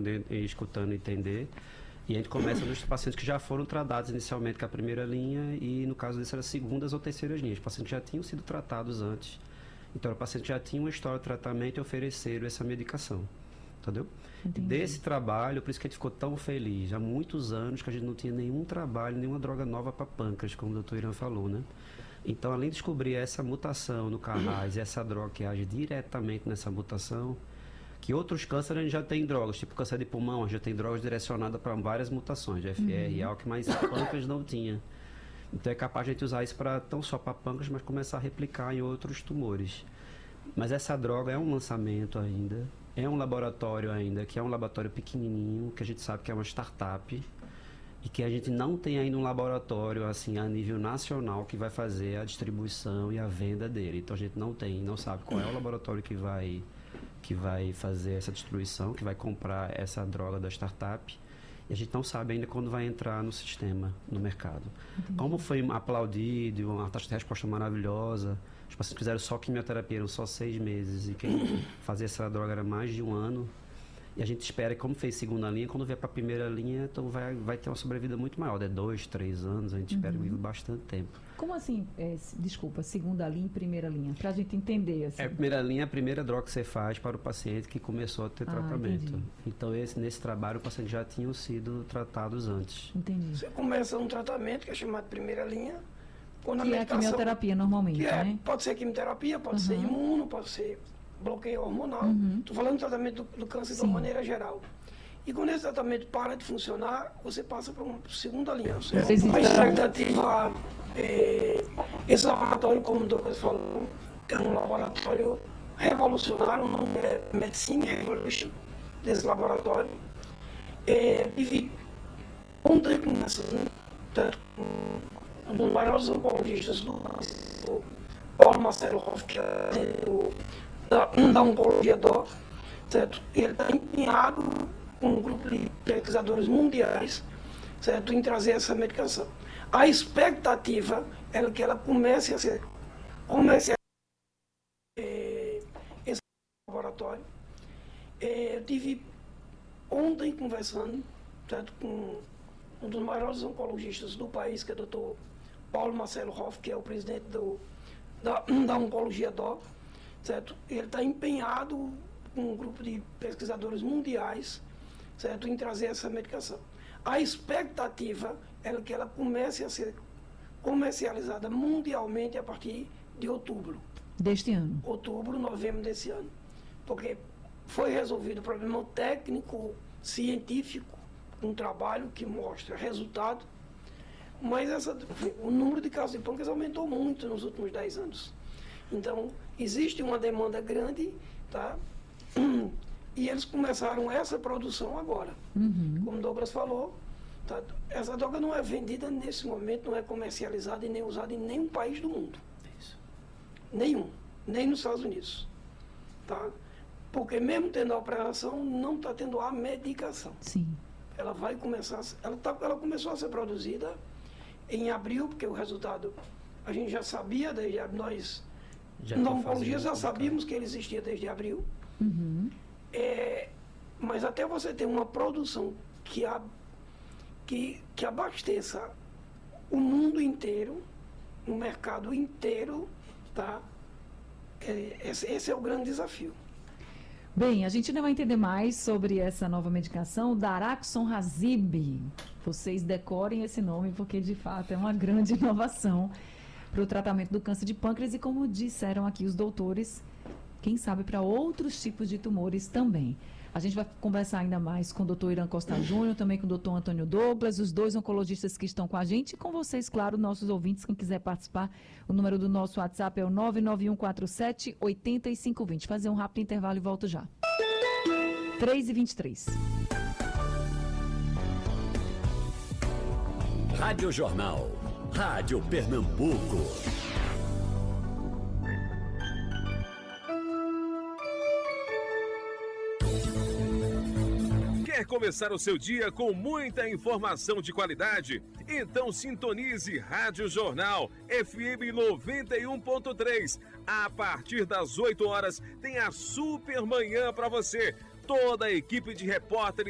respondendo e escutando entender. E a gente começa nos pacientes que já foram tratados inicialmente com a primeira linha e, no caso desse, era segundas ou terceiras linhas. Os pacientes já tinham sido tratados antes. Então, o paciente já tinha uma história de tratamento e ofereceram essa medicação. Entendeu? Entendi. Desse trabalho, por isso que a gente ficou tão feliz. Há muitos anos que a gente não tinha nenhum trabalho, nenhuma droga nova para pâncreas, como o doutor Irã falou, né? Então, além de descobrir essa mutação no Carras e essa droga que age diretamente nessa mutação, que outros cânceres a gente já tem drogas, tipo câncer de pulmão, a gente já tem drogas direcionadas para várias mutações, de FR, ALK, mas pâncreas não tinha. Então é capaz de a gente usar isso para não só para pâncreas, mas começar a replicar em outros tumores. Mas essa droga é um lançamento ainda, é um laboratório ainda, que é um laboratório pequenininho, que a gente sabe que é uma startup, e que a gente não tem ainda um laboratório assim a nível nacional que vai fazer a distribuição e a venda dele. Então a gente não sabe qual é o laboratório que vai fazer essa distribuição, que vai comprar essa droga da startup. E a gente não sabe ainda quando vai entrar no sistema, no mercado. Entendi. Como foi aplaudido, uma taxa de resposta maravilhosa, os pacientes fizeram só quimioterapia, eram só 6 meses, e quem fazia essa droga era mais de 1 ano. E a gente espera que, como fez segunda linha, quando vier para a primeira linha, então vai ter uma sobrevida muito maior, 2, 3 anos, a gente espera que viva bastante tempo. Como assim, desculpa, segunda linha e primeira linha? Para a gente entender. Assim. Primeira linha é a primeira droga que você faz para o paciente que começou a ter tratamento. Entendi. Então, nesse trabalho, o paciente já tinham sido tratados antes. Entendi. Você começa um tratamento que é chamado de primeira linha. Quando Que é a quimioterapia normalmente, né? Pode ser quimioterapia, pode ser imuno, pode ser bloqueio hormonal. Estou falando do tratamento do câncer de uma maneira geral. E quando esse tratamento para de funcionar, você passa para uma segunda linha. Ou seja, a expectativa, esse laboratório, como o Douglas falou, é um laboratório revolucionário, o nome é Medicine Revolution, desse laboratório. Tive ontem conversando com um dos maiores oncologistas do Brasil, Paulo Marcelo Hoff, que é da Oncologia DOC, certo? Ele está empenhado com um grupo de pesquisadores mundiais, certo? Em trazer essa medicação. A expectativa é que ela comece a ser comercializada esse laboratório. Eu tive ontem conversando, certo? Com um dos maiores oncologistas do país, que é o Dr. Paulo Marcelo Hoff, que é o presidente da Oncologia DOC, certo? Ele está empenhado com um grupo de pesquisadores mundiais, certo? Em trazer essa medicação. A expectativa é que ela comece a ser comercializada mundialmente a partir de outubro. Deste ano? Outubro, novembro desse ano. Porque foi resolvido o problema técnico, científico, um trabalho que mostra resultado, mas o número de casos de pâncreas aumentou muito nos últimos 10 anos. Então, existe uma demanda grande, tá? E eles começaram essa produção agora. Como o Douglas falou, tá? Essa droga não é vendida nesse momento, não é comercializada e nem usada em nenhum país do mundo. Isso. Nenhum. Nem nos Estados Unidos. Tá? Porque mesmo tendo a operação, não está tendo a medicação. Sim. Ela vai começar, ela começou a ser produzida em abril, porque o resultado a gente já sabia, nós na oncologia já sabíamos que ele existia desde abril. Mas até você ter uma produção que abasteça o mundo inteiro, o mercado inteiro, tá? Esse é o grande desafio. Bem, a gente ainda vai entender mais sobre essa nova medicação, Daraxonrasib. Vocês decorem esse nome porque, de fato, é uma grande inovação para o tratamento do câncer de pâncreas e, como disseram aqui os doutores, quem sabe para outros tipos de tumores também. A gente vai conversar ainda mais com o doutor Irã Costa Júnior, também com o doutor Antônio Douglas, os dois oncologistas que estão com a gente, e com vocês, claro, nossos ouvintes, quem quiser participar. O número do nosso WhatsApp é o 99147-8520. Fazer um rápido intervalo e volto já. 3h23. Rádio Jornal. Rádio Pernambuco. Quer começar o seu dia com muita informação de qualidade? Então sintonize Rádio Jornal FM 91.3. A partir das 8 horas tem a Super Manhã para você. Toda a equipe de repórteres